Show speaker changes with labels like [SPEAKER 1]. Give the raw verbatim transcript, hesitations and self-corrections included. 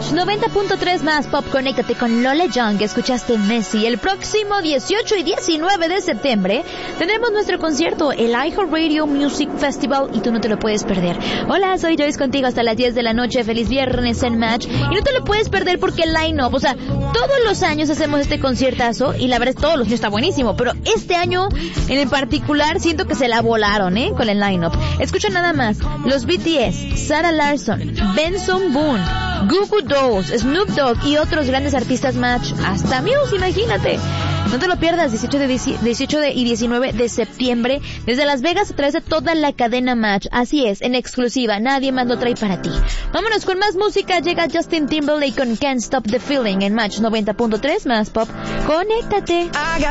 [SPEAKER 1] Match noventa punto tres más Pop. Conéctate con Lola Young. Escuchaste Messi. El próximo dieciocho y diecinueve de septiembre tendremos nuestro concierto, el iHeartRadio Music Festival, y tú no te lo puedes perder. Hola, soy Joyce contigo hasta las diez de la noche. Feliz viernes en Match. Y no te lo puedes perder porque el line-up, o sea, todos los años hacemos este conciertazo y la verdad es que todos los años está buenísimo, pero este año en el particular siento que se la volaron, ¿eh? Con el line-up. Escucha nada más: los B T S, Sarah Larsson, Benson Boone, Goo Goo Dolls, Snoop Dogg y otros grandes artistas Match. Hasta Muse, imagínate. No te lo pierdas, dieciocho, de, dieciocho de, y diecinueve de septiembre, desde Las Vegas a través de toda la cadena Match. Así es, en exclusiva, nadie más lo trae para ti. Vámonos con más música. Llega Justin Timberlake con Can't Stop the Feeling en Match noventa punto tres más Pop. Conéctate.